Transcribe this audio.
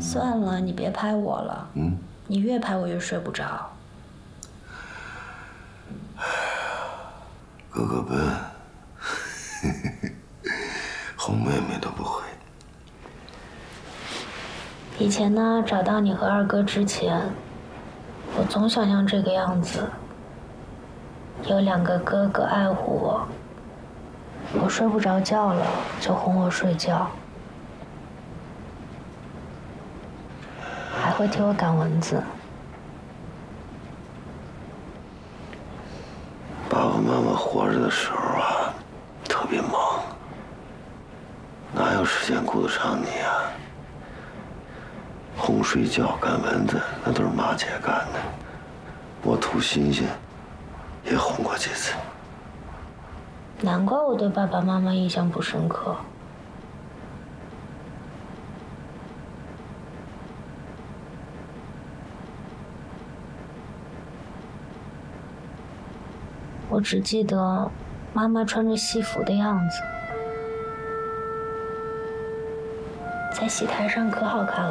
算了，你别拍我了。你越拍我越睡不着。 哥哥笨，哄妹妹都不会。 以前呢，找到你和二哥之前，我总想像这个样子，有2个哥哥爱护我，我睡不着觉了就哄我睡觉，还会替我赶蚊子。 爸爸妈妈活着的时候啊，特别忙，哪有时间顾得上你啊？哄睡觉、赶蚊子，那都是妈姐干的。我图新鲜，也哄过几次。 难怪我对爸爸妈妈印象不深刻。我只记得妈妈穿着西服的样子，在戏台上可好看了。